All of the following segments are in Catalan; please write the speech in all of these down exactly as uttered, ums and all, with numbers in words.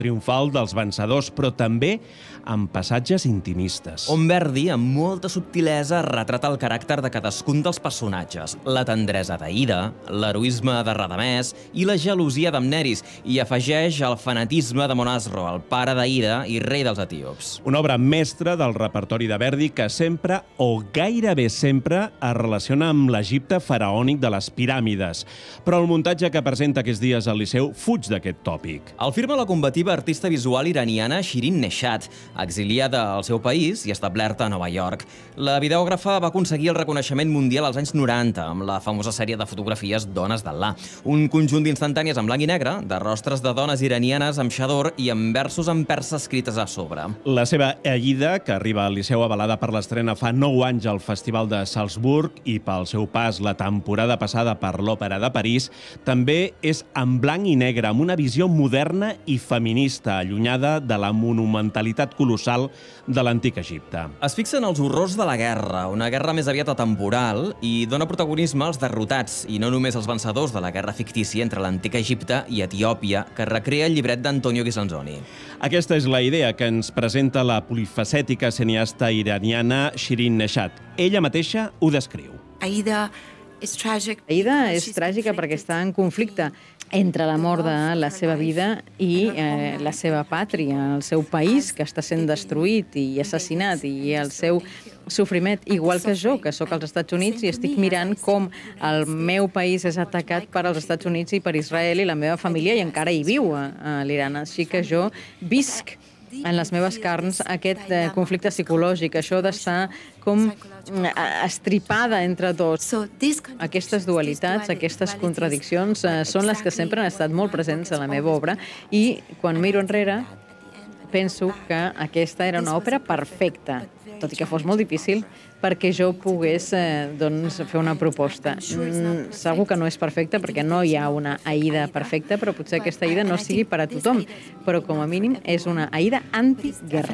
triomfal dels vencedors, però també amb passatges intimistes. On Verdi, amb molta subtilesa, retrata el caràcter de cadascun dels personatges, la tendresa d'Aida, l'heroisme de Radamès i la gelosia d'Amneris, i afegeix el fanatisme de Monasro, el pare d'Aida i rei dels etíops. Una obra mestra del repertori de Verdi que sempre, o gairebé sempre, es relaciona amb l'Egipte faraònic de les piràmides. Però el muntatge que presenta aquests dies al Liceu fuig d'aquest tòpic. El firma la combativa artista visual iraniana Shirin Neshat, exiliada al seu país i establerta a Nova York. La videògrafa va aconseguir el reconeixement mundial als anys noranta amb la famosa sèrie de fotografies Dones d'Al·là, un conjunt d'instantànies en blanc i negre, de rostres de dones iranianes amb xador i amb versos en persa escrites a sobre. La seva Aida, que arriba al Liceu avalada per l'estrena fa nou anys al Festival de Salzburg i pel seu pas la temporada passada per l'Òpera de París, també és en blanc i negre, amb una visió moderna i feminista, allunyada de la monumentalitat colossal de l'antic Egipte. Es fixa en els horrors de la guerra, una guerra més aviat atemporal, i dona protagonisme als derrotats, i no només als vencedors de la guerra fictícia entre l'antic Egipte i Etiòpia, que recrea el llibret d'Antonio Ghislanzoni. Aquesta és la idea que ens presenta la polifacètica cineasta iraniana Shirin Neshat. Ella mateixa ho descriu. Aida és tràgic. Aida és tràgica perquè està en conflicte entre l'amor de la seva vida i eh, la seva pàtria, el seu país, que està sent destruït i assassinat, i el seu sofriment, igual que jo, que sóc als Estats Units i estic mirant com el meu país és atacat per als Estats Units i per Israel, i la meva família i encara hi viu a, a l'Iran. Així que jo visc en les meves carns aquest eh, conflicte psicològic, això d'estar com estripada entre tots. Aquestes dualitats, aquestes contradiccions eh, són les que sempre han estat molt presents a la meva obra, i quan miro enrere penso que aquesta era una òpera perfecta, tot i que fos molt difícil, perquè jo pogués eh, doncs, fer una proposta. Mm, segur que no és perfecta, perquè no hi ha una Aida perfecta, però potser aquesta Aida no sigui per a tothom, però com a mínim és una Aida anti-guerra.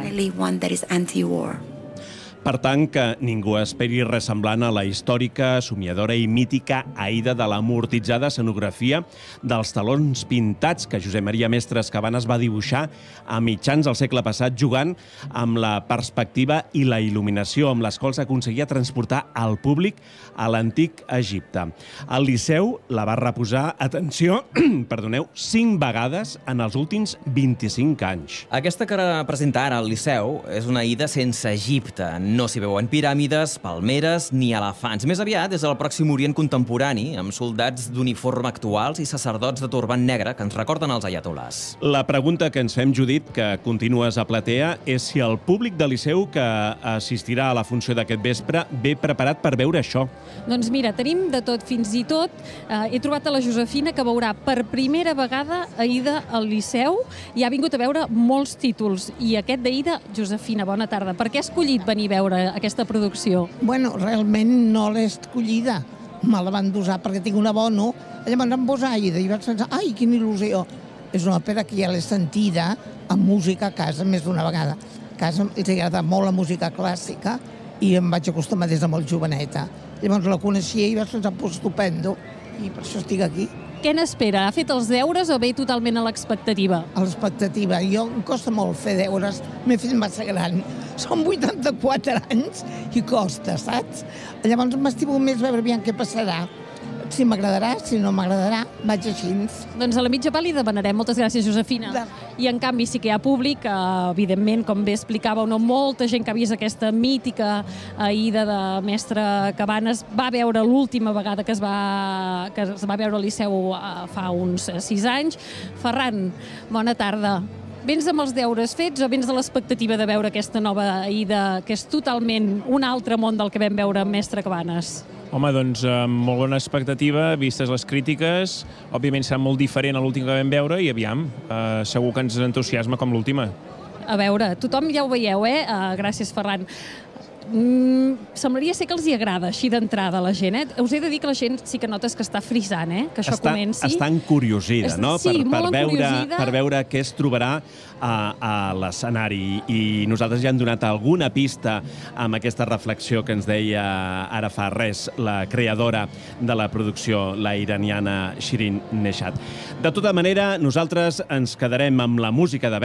Per tant, que ningú esperi res semblant a la històrica, somiadora i mítica Aida de l'amortitzada escenografia dels talons pintats que Josep Maria Mestres Cabanes va dibuixar a mitjans del segle passat, jugant amb la perspectiva i la il·luminació amb les quals aconseguia transportar el públic a l'antic Egipte. El Liceu la va reposar, atenció, perdoneu, cinc vegades en els últims vint-i-cinc anys. Aquesta que presenta ara al Liceu és una Aida sense Egipte. No s'hi veuen piràmides, palmeres ni elefants. Més aviat és el Pròxim Orient contemporani, amb soldats d'uniforme actuals i sacerdots de turbant negre que ens recorden els aiatolars. La pregunta que ens fem, Judit, que continues a Platea, és si el públic del Liceu que assistirà a la funció d'aquest vespre ve preparat per veure això. Doncs mira, tenim de tot fins i tot. Eh, he trobat a la Josefina, que veurà per primera vegada Aida al Liceu i ha vingut a veure molts títols. I aquest d'Aida, Josefina, bona tarda. Per què ha escollit venir a veure aquesta producció? Bueno, realment no l'he escollida. Me la van dosar perquè tinc un abono. Llavors em posa Aida i vaig pensar, ai, quina il·lusió. És una òpera que ja l'he sentida amb música a casa més d'una vegada. A casa els agrada molt la música clàssica i em vaig acostumar des de molt joveneta. Llavors la coneixia i vaig pensar, pues, estupendo, i per això estic aquí. Què n'espera? Ha fet els deures o ve totalment a l'expectativa? A l'expectativa. Jo em costa molt fer deures, m'he fet massa gran. Són vuitanta-quatre anys i costa, saps? Llavors m'estimo més veure aviam què passarà. Si m'agradarà, si no m'agradarà, vaig així. Doncs a la mitja part li demanarem. Moltes gràcies, Josefina. I en canvi sí que hi ha públic, evidentment, com bé explicàveu, no molta gent que ha vist aquesta mítica Aida de Mestre Cabanes va veure l'última vegada que es va, que es va veure al Liceu fa uns sis anys. Ferran, bona tarda. Vens amb els deures fets o vens de l'expectativa de veure aquesta nova Aida, que és totalment un altre món del que vam veure amb Mestre Cabanes? Home, doncs amb molt bona expectativa, vistes les crítiques. Òbviament serà molt diferent a l'últim que vam veure i aviam, eh, segur que ens entusiasma com l'última. A veure, tothom ja ho veieu, eh? Uh, gràcies, Ferran. mm, semblaria ser que els hi agrada així d'entrada a la gent, eh? Us he de dir que la gent sí que notes que està frisant, eh? Que això està, comenci. Està encuriosida, Està- no? sí, per, per, molt veure, encuriosida. per veure què es trobarà a, a l'escenari. I nosaltres ja hem donat alguna pista amb aquesta reflexió que ens deia ara fa res la creadora de la producció, la iraniana Shirin Neshat. De tota manera, nosaltres ens quedarem amb la música de